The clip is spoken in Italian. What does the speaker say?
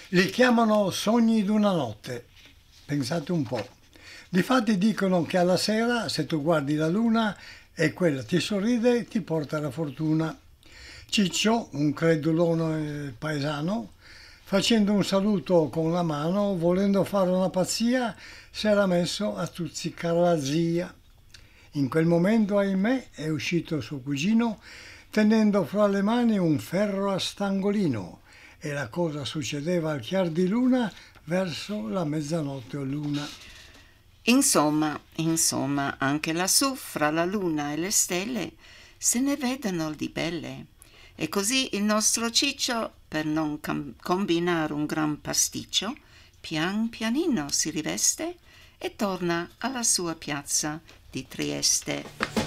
Li chiamano sogni d'una notte. Pensate un po'. Difatti dicono che alla sera, se tu guardi la luna e quella ti sorride, ti porta la fortuna. Ciccio, un credulone paesano, facendo un saluto con la mano, volendo fare una pazzia, si era messo a stuzzicare la zia. In quel momento, ahimè, è uscito suo cugino tenendo fra le mani un ferro a stangolino e la cosa succedeva al chiar di luna verso la mezzanotte o l'una. Insomma, anche lassù, fra la luna e le stelle, se ne vedono di belle. E così il nostro Ciccio, per non combinare un gran pasticcio, pian pianino si riveste e torna alla sua piazza di Trieste.